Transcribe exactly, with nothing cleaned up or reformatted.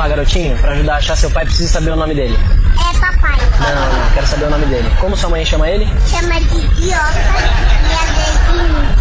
lá, garotinho, pra ajudar a achar seu pai, precisa saber o nome dele. É papai. Não, não, quero saber o nome dele. Como sua mãe chama ele? Chama de idiota e a